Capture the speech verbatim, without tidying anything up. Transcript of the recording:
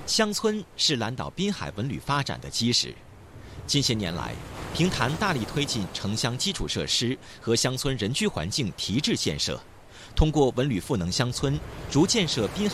乡村是兰岛滨海文旅发展的基石。近些年来，平潭大力推进城乡基础设施和乡村人居环境提质建设，通过文旅赋能乡村，逐建设滨海